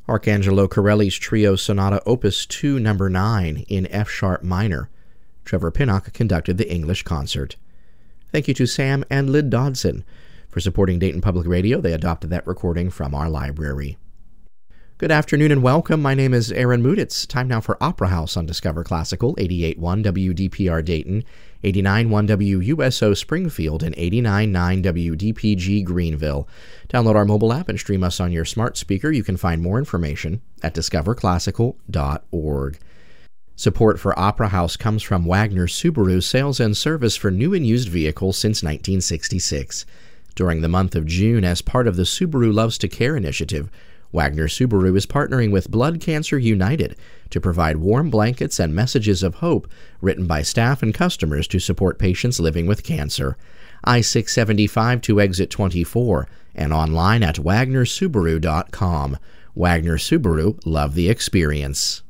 Arcangelo Corelli's Trio Sonata Opus 2 No. 9 in F-sharp minor. Trevor Pinnock conducted the English concert. Thank you to Sam and Lyd Dodson for supporting Dayton Public Radio. They adopted that recording from our library. Good afternoon and welcome. My name is Aaron Mood. It's time now for Opera House on Discover Classical, 88.1 WDPR Dayton, 89.1 WUSO Springfield, and 89.9 WDPG Greenville. Download our mobile app and stream us on your smart speaker. You can find more information at discoverclassical.org. Support for Opera House comes from Wagner Subaru, sales and service for new and used vehicles since 1966. During the month of June, as part of the Subaru Loves to Care initiative, Wagner Subaru is partnering with Blood Cancer United to provide warm blankets and messages of hope written by staff and customers to support patients living with cancer. I-675 to exit 24 and online at wagnersubaru.com. Wagner Subaru, love the experience.